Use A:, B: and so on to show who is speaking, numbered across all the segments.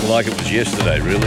A: like it was yesterday, really.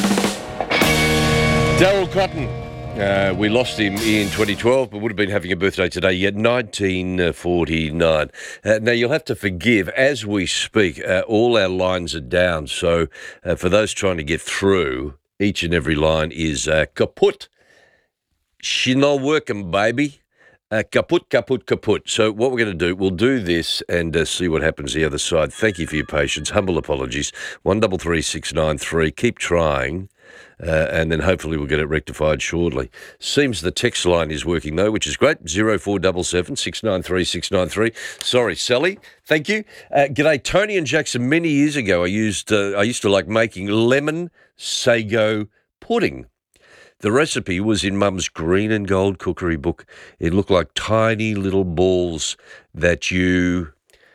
A: Daryl Cotton. We lost him in 2012, but would have been having a birthday today, yet 1949. Now, you'll have to forgive, as we speak, all our lines are down. So for those trying to get through, each and every line is kaput. She's not working, baby. Kaput, kaput, kaput. So what we're going to do, we'll do this and see what happens the other side. Thank you for your patience. Humble apologies. 133693. Keep trying. And then hopefully we'll get it rectified shortly. Seems the text line is working though, which is great. 0477 693 693. Sorry, Sally. Thank you. G'day, Tony and Jackson. Many years ago, I used to like making lemon sago pudding. The recipe was in Mum's green and gold cookery book. It looked like tiny little balls that you,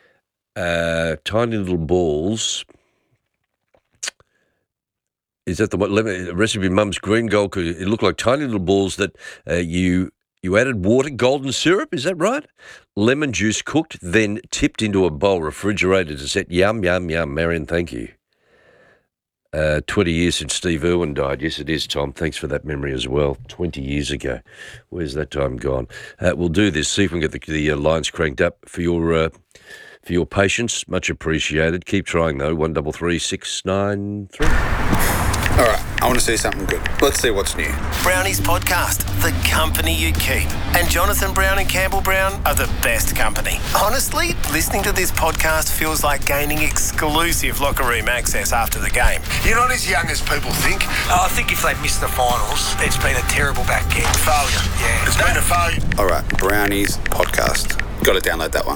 A: Is that the what recipe in Mum's green gold? It looked like tiny little balls that you added water, golden syrup. Is that right? Lemon juice cooked, then tipped into a bowl, refrigerated to set. Yum, yum, yum. Marion, thank you. 20 years since Steve Irwin died. Yes, it is, Tom. Thanks for that memory as well. 20 years ago. Where's that time gone? We'll do this. See if we can get the lines cranked up for your patience. Much appreciated. Keep trying, though. 133693.
B: All right, I want to see something good. Let's see what's new.
C: Brownie's podcast, The Company You Keep. And Jonathan Brown and Campbell Brown are the best company. Honestly, listening to this podcast feels like gaining exclusive locker room access after the game.
D: You're not as young as people think.
E: I think if they miss the finals, it's been a terrible back end.
D: Failure.
E: Yeah.
D: It's been a failure.
B: All right, Brownie's podcast. Got to download that one.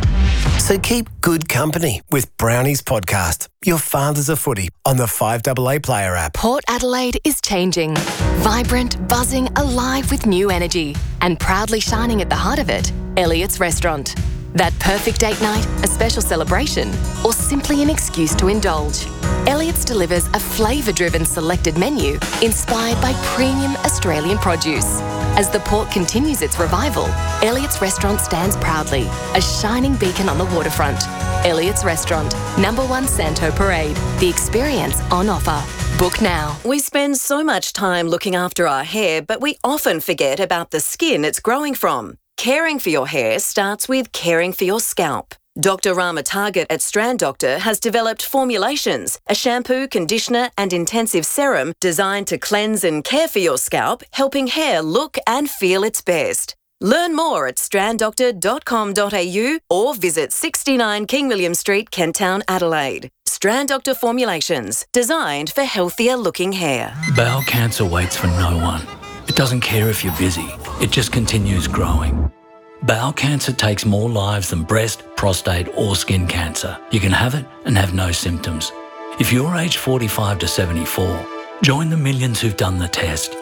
C: So keep good company with Brownie's podcast, Your Father's a Footy, on the 5AA Player app.
F: Port Adelaide is changing. Vibrant, buzzing, alive with new energy. And proudly shining at the heart of it, Elliott's Restaurant. That perfect date night, a special celebration, or simply an excuse to indulge. Elliott's delivers a flavour-driven selected menu inspired by premium Australian produce. As the port continues its revival, Elliott's Restaurant stands proudly, a shining beacon on the waterfront. Elliott's Restaurant, number 1 Santo Parade. The experience on offer. Book now.
G: We spend so much time looking after our hair, but we often forget about the skin it's growing from. Caring for your hair starts with caring for your scalp. Dr. Rama Target at Strand Doctor has developed formulations, a shampoo, conditioner and intensive serum designed to cleanse and care for your scalp, helping hair look and feel its best. Learn more at stranddoctor.com.au or visit 69 King William Street, Kent Town, Adelaide. Strand Doctor Formulations, designed for healthier looking hair.
H: Bowel cancer waits for no one. It doesn't care if you're busy. It just continues growing. Bowel cancer takes more lives than breast, prostate or skin cancer. You can have it and have no symptoms. If you're aged 45 to 74, join the millions who've done the test.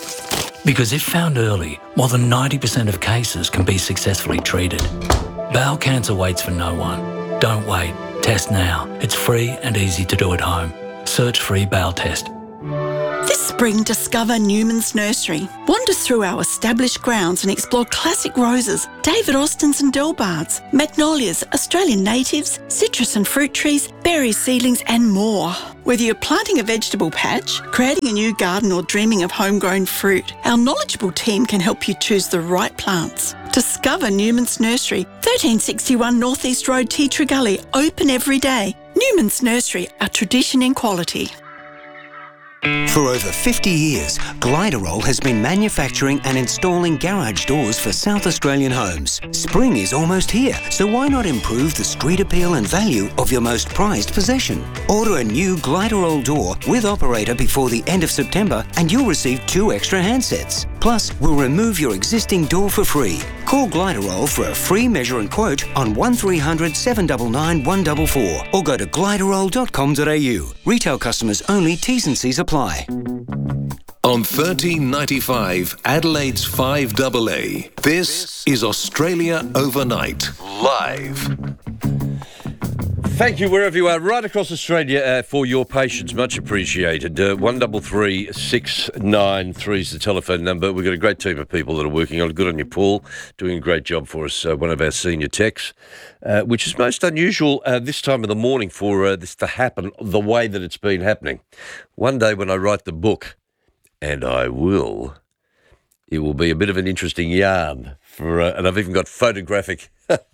H: Because if found early, more than 90% of cases can be successfully treated. Bowel cancer waits for no one. Don't wait. Test now. It's free and easy to do at home. Search free bowel test.
I: This spring, discover Newman's Nursery. Wander through our established grounds and explore classic roses, David Austins and Delbards, magnolias, Australian natives, citrus and fruit trees, berry seedlings and more. Whether you're planting a vegetable patch, creating a new garden or dreaming of homegrown fruit, our knowledgeable team can help you choose the right plants. Discover Newman's Nursery, 1361 North East Road, Tea Tree Gully, open every day. Newman's Nursery, a tradition in quality.
J: For over 50 years, Gliderol has been manufacturing and installing garage doors for South Australian homes. Spring is almost here, so why not improve the street appeal and value of your most prized possession? Order a new Gliderol door with operator before the end of September and you'll receive 2 extra handsets. Plus, we'll remove your existing door for free. Call Gliderol for a free measure and quote on 1300 799 144 or go to gliderol.com.au. Retail customers only, T's and C's apply.
K: On 1395 Adelaide's 5AA, this is Australia Overnight, live.
A: Thank you wherever you are, right across Australia, for your patience. Much appreciated. 133 693 is the telephone number. We've got a great team of people that are working on it. Good on you, Paul, doing a great job for us. One of our senior techs, which is most unusual this time of the morning for this to happen the way that it's been happening. One day when I write the book, and I will, it will be a bit of an interesting yarn for, and I've even got photographic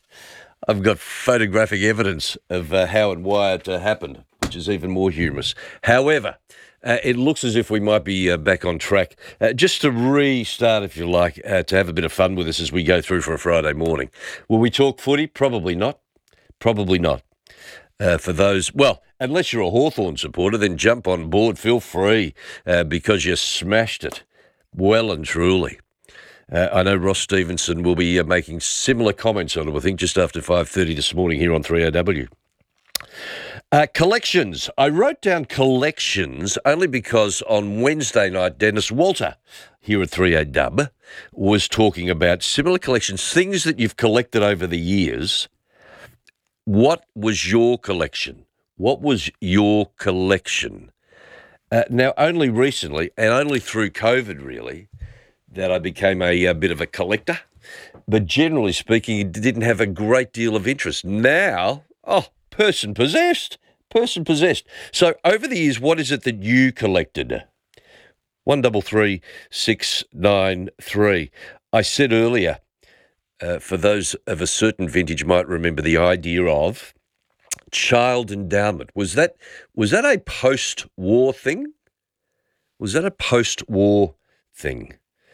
A: evidence of how and why it happened, which is even more humorous. However, it looks as if we might be back on track. Just to restart, if you like, to have a bit of fun with us as we go through for a Friday morning. Will we talk footy? Probably not. Probably not. For those, well, unless you're a Hawthorn supporter, then jump on board. Feel free because you smashed it well and truly. I know Ross Stevenson will be making similar comments on it, I think, just after 5:30 this morning here on 3AW. Collections. I wrote down collections only because on Wednesday night, Dennis Walter here at 3AW was talking about similar collections, things that you've collected over the years. What was your collection? What was your collection? Now, only recently, and only through COVID, really, that I became a bit of a collector. But generally speaking, it didn't have a great deal of interest. Now, person possessed. So over the years, what is it that you collected? 133 693. I said earlier, for those of a certain vintage might remember the idea of child endowment. Was that a post-war thing? Was that a post-war thing?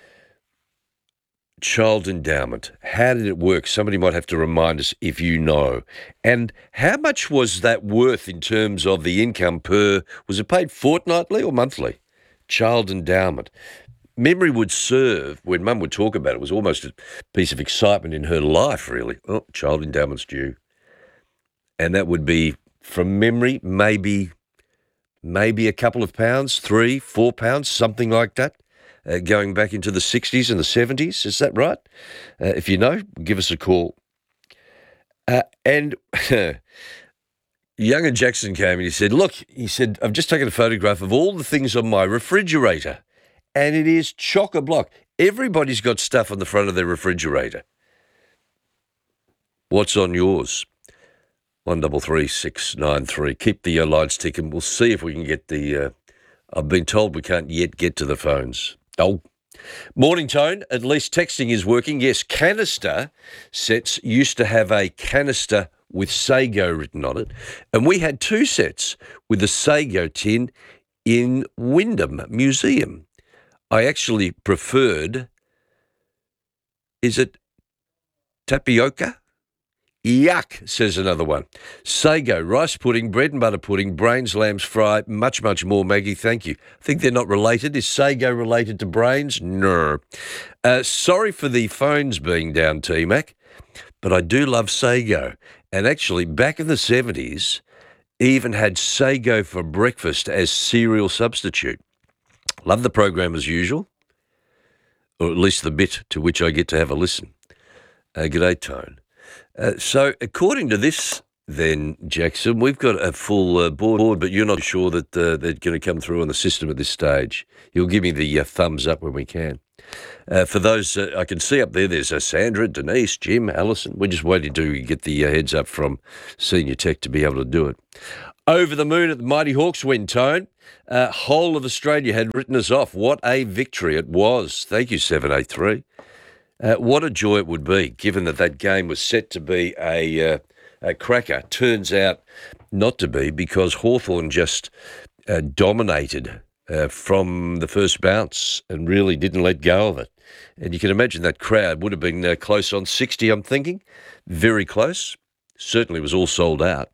A: Child endowment. How did it work? Somebody might have to remind us if you know. And how much was that worth in terms of the income per, was it paid fortnightly or monthly? Child endowment. Memory would serve, when Mum would talk about it, was almost a piece of excitement in her life, really. Oh, child endowment's due. And that would be, from memory, maybe a couple of pounds, £3, £4, something like that. Going back into the 60s and the 70s, is that right? If you know, give us a call. And Young and Jackson came and he said, look, I've just taken a photograph of all the things on my refrigerator, and it is chock-a-block. Everybody's got stuff on the front of their refrigerator. What's on yours? 133 693. Keep the lights ticking. We'll see if we can get the... I've been told we can't yet get to the phones. Oh, morning, Tone. At least texting is working. Yes, canister sets used to have a canister with Sago written on it, and we had two sets with a Sago tin in Wyndham Museum. I actually preferred, is it tapioca? Yuck, says another one. Sago, rice pudding, bread and butter pudding, brains, lamb's fry, much, much more, Maggie, thank you. I think they're not related. Is Sago related to brains? No. Sorry for the phones being down, T-Mac, but I do love Sago. And actually, back in the 70s, even had Sago for breakfast as cereal substitute. Love the program as usual, or at least the bit to which I get to have a listen. G'day, Tone. So according to this, then, Jackson, we've got a full board, but you're not sure that they're going to come through on the system at this stage. You'll give me the thumbs up when we can. For those, I can see up there, there's Sandra, Denise, Jim, Alison. We're just waiting to get the heads up from Senior Tech to be able to do it. Over the moon at the Mighty Hawks win, Tone. Whole of Australia had written us off. What a victory it was. Thank you, 783. What a joy it would be, given that game was set to be a cracker. Turns out not to be, because Hawthorn just dominated from the first bounce and really didn't let go of it. And you can imagine that crowd would have been close on 60, I'm thinking. Very close. Certainly was all sold out.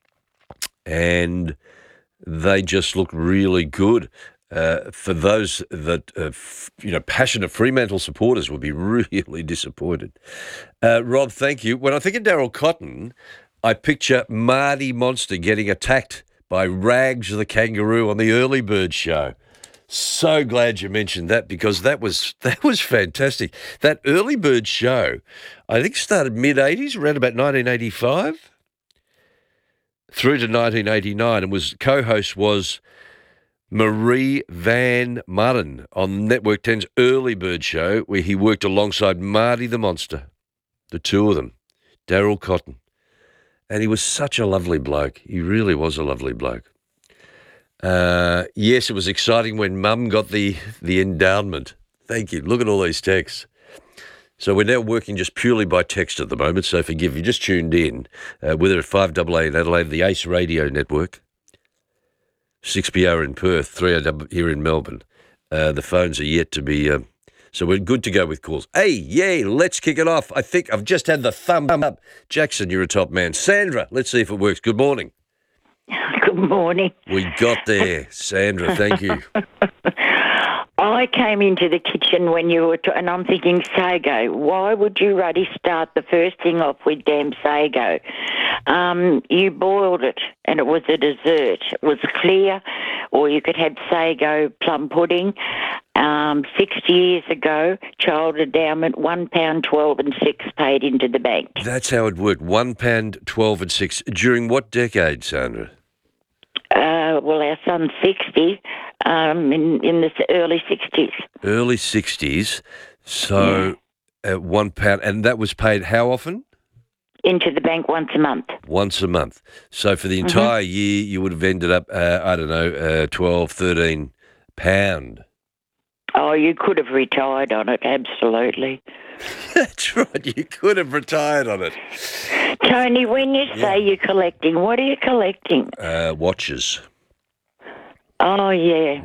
A: And they just looked really good. For those that, passionate Fremantle supporters would be really disappointed. Rob, thank you. When I think of Daryl Cotton, I picture Marty Monster getting attacked by Rags the kangaroo on the Early Bird show. So glad you mentioned that, because that was fantastic. That Early Bird show, I think, started mid-'80s, around about 1985. through to 1989, and co-host was Marie Van Martin on Network 10's Early Bird Show, where he worked alongside Marty the Monster, the two of them, Daryl Cotton. And he was such a lovely bloke. He really was a lovely bloke. Yes, it was exciting when Mum got the endowment. Thank you. Look at all these texts. So we're now working just purely by text at the moment, so forgive if you just tuned in. We're at 5AA in Adelaide, the Ace Radio Network, 6PR in Perth, 3AW here in Melbourne. The phones are yet to be... so we're good to go with calls. Hey, yay, let's kick it off. I think I've just had the thumb up. Jackson, you're a top man. Sandra, let's see if it works. Good morning.
L: Good morning.
A: We got there. Sandra, thank you.
L: I came into the kitchen when you were, and I'm thinking, Sago, why would you really start the first thing off with damn Sago? You boiled it, and it was a dessert. It was clear, or you could have Sago plum pudding. 60 years ago, child endowment, £1.12 and 6 paid into the bank.
A: That's how it worked, £1.12 and 6. During what decade, Sandra?
L: Well, our son's 60, in the early 60s.
A: Early 60s. So £1, and that was paid how often?
L: Into the bank once a month.
A: Once a month. So for the entire year, you would have ended up, £12, £13.
L: Oh, you could have retired on it, absolutely.
A: That's right, you could have retired on it.
L: Tony, when you say you're collecting, what are you collecting?
A: Watches.
L: Oh, yeah.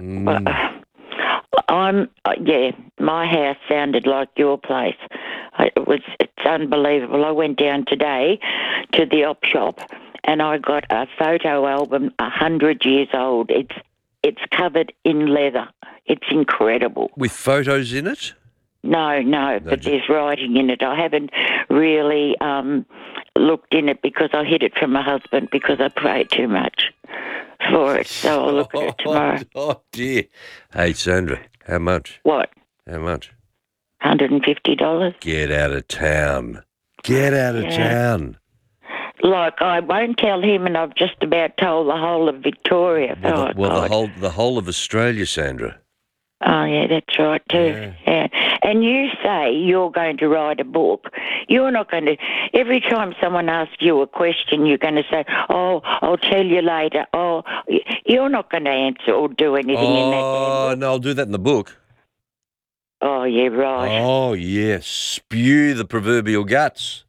L: My house sounded like your place. It's unbelievable. I went down today to the op shop and I got a photo album 100 years old. It's covered in leather. It's incredible.
A: With photos in it?
L: No, but there's writing in it. I haven't really looked in it because I hid it from my husband because I prayed too much for it. So I'll look at it tomorrow.
A: Oh, dear. Hey, Sandra, how much?
L: What?
A: How much?
L: $150.
A: Get out of town. Get out of town.
L: Like, I won't tell him, and I've just about told the whole of Victoria.
A: The whole of Australia, Sandra.
L: Oh, yeah, that's right, too. Yeah. And you say you're going to write a book. You're not going to... Every time someone asks you a question, you're going to say, oh, I'll tell you later. Oh, you're not going to answer or do anything in that.
A: Oh, no, I'll do that in the book.
L: Oh, yeah, right.
A: Oh, yes. Spew the proverbial guts.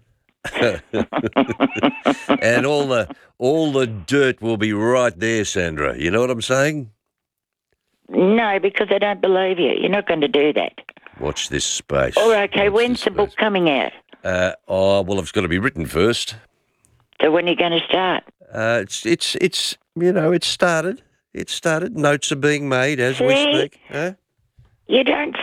A: And all the dirt will be right there, Sandra. You know what I'm saying?
L: No, because I don't believe you. You're not going to do that.
A: Watch this space.
L: Oh, okay. When's the book coming out?
A: Well, it's got to be written first.
L: So when are you going to start?
A: It's it's started. It's started. Notes are being made as we speak. Huh?
L: You don't.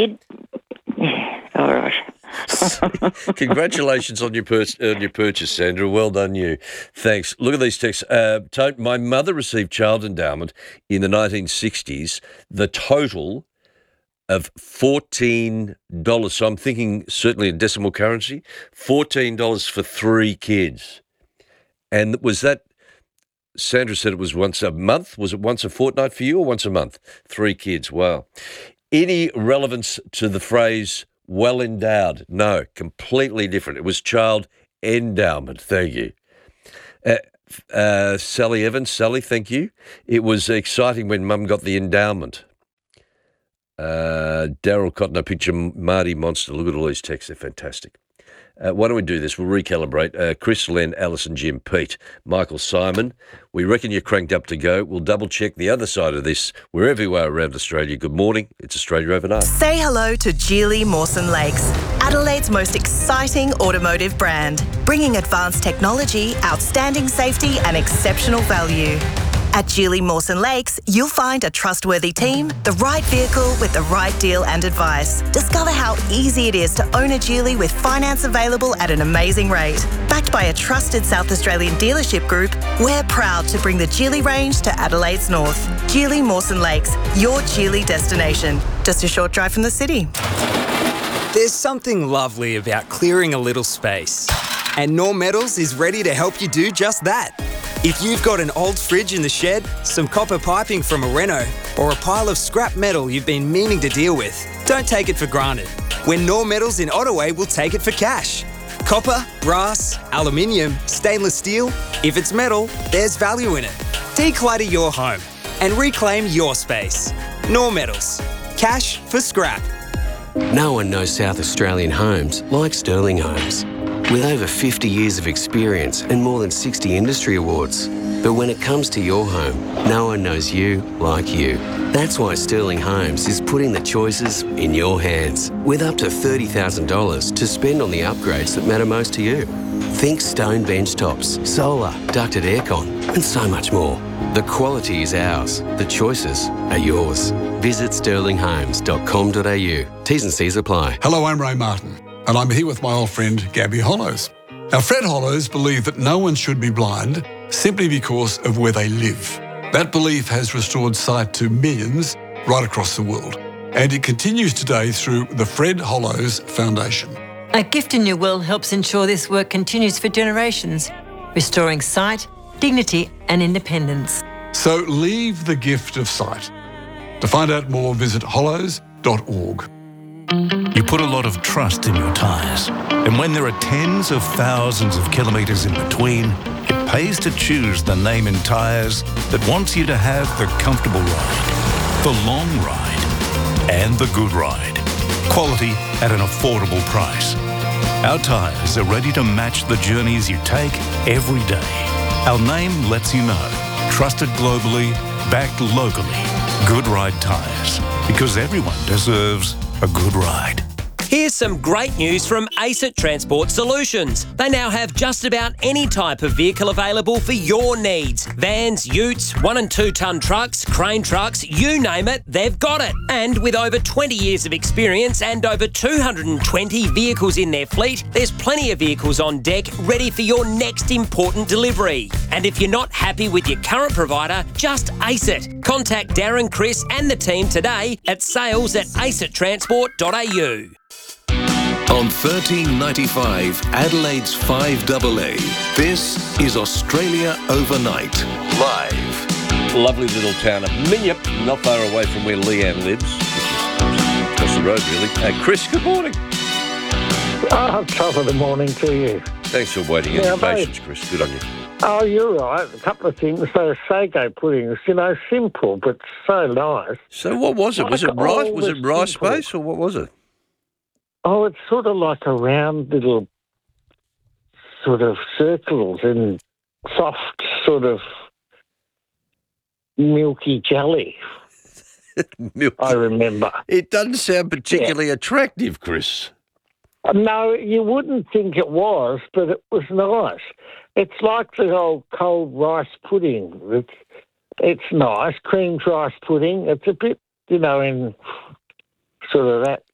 L: All right.
A: Congratulations on your purchase, Sandra. Well done, you. Thanks. Look at these texts. My mother received child endowment in the 1960s. The total of $14. So I'm thinking certainly in decimal currency. $14 for 3 kids. And was that? Sandra said it was once a month. Was it once a fortnight for you or once a month? 3 kids. Wow. Any relevance to the phrase well endowed? No, completely different. It was child endowment. Thank you. Sally Evans, Sally, thank you. It was exciting when Mum got the endowment. Daryl Cotton, I picture Marty Monster. Look at all these texts. They're fantastic. Why don't we do this? We'll recalibrate. Chris, Len, Alison, Jim, Pete, Michael, Simon. We reckon you're cranked up to go. We'll double check the other side of this wherever you are around Australia. Good morning. It's Australia Overnight.
M: Say hello to Geely Mawson Lakes, Adelaide's most exciting automotive brand, bringing advanced technology, outstanding safety and exceptional value. At Geely Mawson Lakes, you'll find a trustworthy team, the right vehicle with the right deal and advice. Discover how easy it is to own a Geely with finance available at an amazing rate. Backed by a trusted South Australian dealership group, we're proud to bring the Geely range to Adelaide's north. Geely Mawson Lakes, your Geely destination. Just a short drive from the city.
N: There's something lovely about clearing a little space. And Norm Metals is ready to help you do just that. If you've got an old fridge in the shed, some copper piping from a reno, or a pile of scrap metal you've been meaning to deal with, don't take it for granted. When Nor Metals in Ottaway will take it for cash. Copper, brass, aluminium, stainless steel. If it's metal, there's value in it. Declutter your home and reclaim your space. Nor Metals. Cash for scrap.
O: No one knows South Australian homes like Sterling Homes. With over 50 years of experience and more than 60 industry awards. But when it comes to your home, no one knows you like you. That's why Sterling Homes is putting the choices in your hands, with up to $30,000 to spend on the upgrades that matter most to you. Think stone bench tops, solar, ducted aircon, and so much more. The quality is ours. The choices are yours. Visit sterlinghomes.com.au. T's and C's apply.
P: Hello, I'm Ray Martin, and I'm here with my old friend Gabby Hollows. Now, Fred Hollows believed that no one should be blind simply because of where they live. That belief has restored sight to millions right across the world, and it continues today through the Fred Hollows Foundation.
Q: A Gift in Your Will helps ensure this work continues for generations, restoring sight, dignity and independence.
P: So leave the gift of sight. To find out more, visit hollows.org.
R: You put a lot of trust in your tyres, and when there are tens of thousands of kilometres in between, it pays to choose the name in tyres that wants you to have the comfortable ride, the long ride, and the good ride. Quality at an affordable price. Our tyres are ready to match the journeys you take every day. Our name lets you know. Trusted globally, backed locally. Good Ride Tyres. Because everyone deserves a good ride.
S: Here's some great news from ACET Transport Solutions. They now have just about any type of vehicle available for your needs. Vans, utes, 1 and 2 tonne trucks, crane trucks, you name it, they've got it. And with over 20 years of experience and over 220 vehicles in their fleet, there's plenty of vehicles on deck ready for your next important delivery. And if you're not happy with your current provider, just ace it. Contact Darren, Chris and the team today at sales@acettransport.au.
K: On 1395 Adelaide's 5AA, this is Australia Overnight, live.
A: Lovely little town of Minyip, not far away from where Leanne lives, which is across the road really. Chris, good morning.
T: Top of the morning to you.
A: Thanks for waiting and your patience, Chris. Good on you.
T: Oh, you're right. A couple of things. Those sago puddings, simple but so nice.
A: So what was it? Was it rice? Was it rice base or what was it?
T: Oh, it's sort of like a round little sort of circles in soft sort of milky jelly.
A: Milky.
T: I remember.
A: It doesn't sound particularly attractive, Chris.
T: No, you wouldn't think it was, but it was nice. It's like the old cold rice pudding. It's nice, creamed rice pudding. It's a bit, in sort of that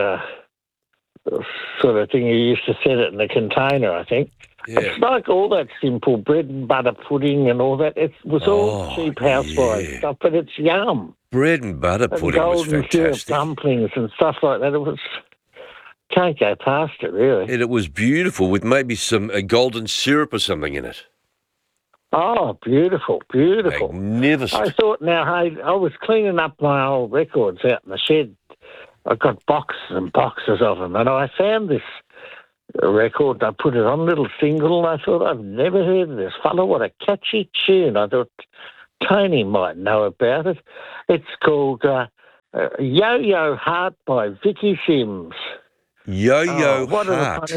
T: sort of thing. You used to set it in a container, I think. Yeah. It's like all that simple bread and butter pudding and all that. It was all cheap housewife stuff, but it's yum.
A: Bread and butter pudding was fantastic.
T: Golden syrup dumplings and stuff like that. It was... Can't go past it, really.
A: And it was beautiful with maybe some golden syrup or something in it.
T: Oh, beautiful, beautiful.
A: Magnificent.
T: I thought now, hey, I was cleaning up my old records out in the shed. I got boxes and boxes of them, and I found this record. I put it on a little single, and I thought, I've never heard of this fella. What a catchy tune. I thought Tony might know about it. It's called Yo-Yo Heart by Vicky Sims.
A: Yo-Yo Heart.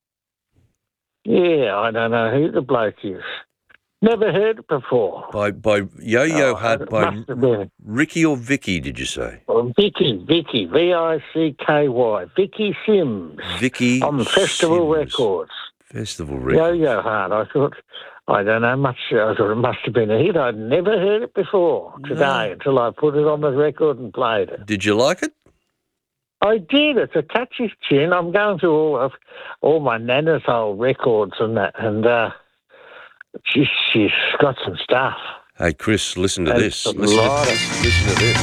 T: Yeah, I don't know who the bloke is. Never heard it before.
A: By Yo-Yo Heart by Ricky or Vicky, did you say?
T: Vicky, V-I-C-K-Y. Vicky Sims.
A: Vicky
T: on Festival
A: Sims.
T: Records.
A: Festival Records.
T: Yo-Yo Heart. I thought, I don't know much. I thought it must have been a hit. I'd never heard it before today until I put it on the record and played it.
A: Did you like it?
T: I did. It's a catchy tune. I'm going through all my nana's old records and that, and she's got some stuff.
A: Hey, Chris, listen to this.
T: Listen
A: to this.